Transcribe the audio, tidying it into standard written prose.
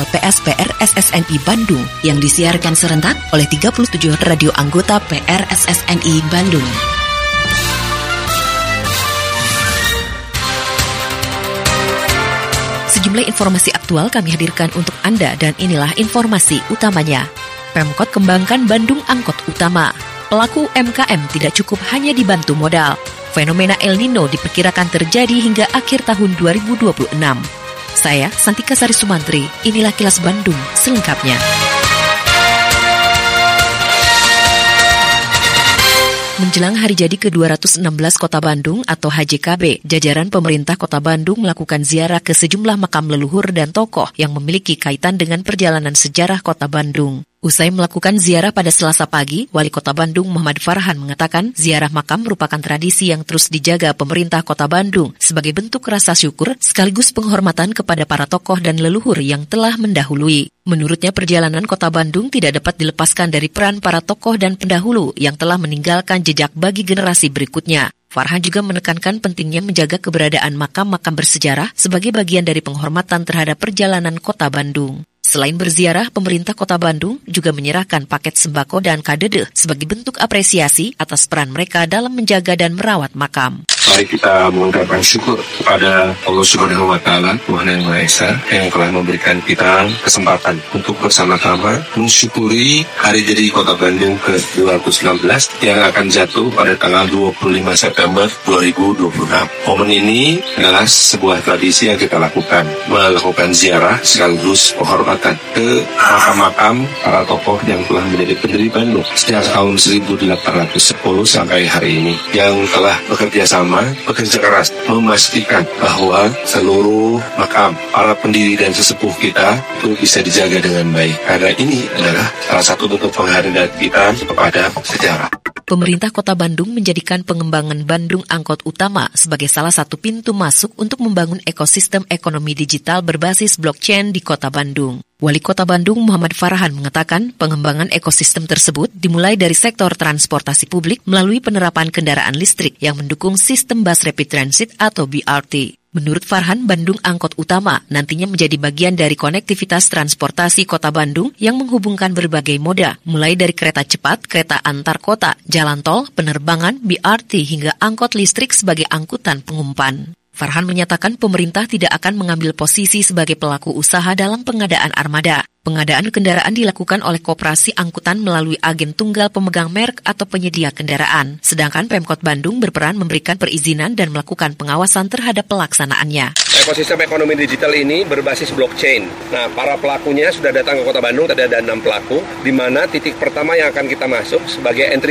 digital PSPR SSNI Bandung yang disiarkan serentak oleh 37 radio anggota PRSSNI Bandung. Sejumlah informasi aktual kami hadirkan untuk Anda dan inilah informasi utamanya. Pemkot kembangkan Bandung Angkot Utama. Pelaku UMKM tidak cukup hanya dibantu modal. Fenomena El Nino diperkirakan terjadi hingga akhir tahun 2026. Saya, Santika Sari Sumantri, inilah Kilas Bandung selengkapnya. Menjelang hari jadi ke-216 Kota Bandung atau HJKB, jajaran pemerintah Kota Bandung melakukan ziarah ke sejumlah makam leluhur dan tokoh yang memiliki kaitan dengan perjalanan sejarah Kota Bandung. Usai melakukan ziarah pada Selasa pagi, Wali Kota Bandung Muhammad Farhan mengatakan ziarah makam merupakan tradisi yang terus dijaga pemerintah Kota Bandung sebagai bentuk rasa syukur sekaligus penghormatan kepada para tokoh dan leluhur yang telah mendahului. Menurutnya perjalanan Kota Bandung tidak dapat dilepaskan dari peran para tokoh dan pendahulu yang telah meninggalkan jejak bagi generasi berikutnya. Farhan juga menekankan pentingnya menjaga keberadaan makam-makam bersejarah sebagai bagian dari penghormatan terhadap perjalanan Kota Bandung. Selain berziarah, pemerintah Kota Bandung juga menyerahkan paket sembako dan kadede sebagai bentuk apresiasi atas peran mereka dalam menjaga dan merawat makam. Mari kita mengucapkan syukur kepada Allah Subhanahu wa Ta'ala, Tuhan Yang Maha Esa, yang telah memberikan kita kesempatan untuk bersama-sama mensyukuri hari jadi Kota Bandung ke-216 yang akan jatuh pada tanggal 25 September 2026. Momen ini adalah sebuah tradisi yang kita lakukan, melakukan ziarah sekaligus penghormatan ke makam-makam para tokoh yang telah menjadi pendiri Bandung sejak tahun 1810 sampai hari ini, yang telah bekerja keras memastikan bahwa seluruh makam para pendiri dan sesepuh kita itu bisa dijaga dengan baik. Karena ini adalah salah satu bentuk penghargaan kita kepada sejarah. Pemerintah Kota Bandung menjadikan pengembangan Bandung Angkot Utama sebagai salah satu pintu masuk untuk membangun ekosistem ekonomi digital berbasis blockchain di Kota Bandung. Wali Kota Bandung Muhammad Farhan mengatakan pengembangan ekosistem tersebut dimulai dari sektor transportasi publik melalui penerapan kendaraan listrik yang mendukung sistem bus rapid transit atau BRT. Menurut Farhan, Bandung Angkot Utama nantinya menjadi bagian dari konektivitas transportasi Kota Bandung yang menghubungkan berbagai moda, mulai dari kereta cepat, kereta antar kota, jalan tol, penerbangan, BRT hingga angkot listrik sebagai angkutan pengumpan. Farhan menyatakan pemerintah tidak akan mengambil posisi sebagai pelaku usaha dalam pengadaan armada. Pengadaan kendaraan dilakukan oleh koperasi angkutan melalui agen tunggal pemegang merek atau penyedia kendaraan. Sedangkan Pemkot Bandung berperan memberikan perizinan dan melakukan pengawasan terhadap pelaksanaannya. Ekosistem ekonomi digital ini berbasis blockchain. Nah, para pelakunya sudah datang ke Kota Bandung, ada 6 pelaku, di mana titik pertama yang akan kita masuk sebagai entry